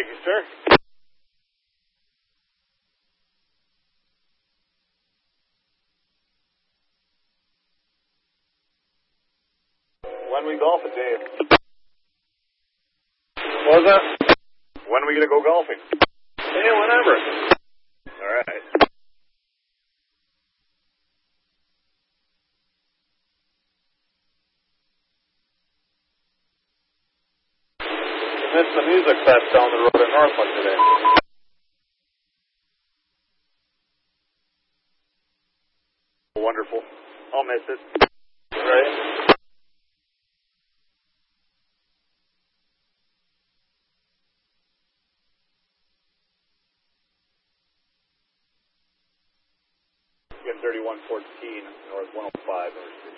Thank you, sir. When we golfing, Dave? What was that? When are we going to go golfing? Yeah, whenever. All right. I missed the music fest down the road in Northland today. Wonderful. I'll miss it. Right? Again, 3114 North 105.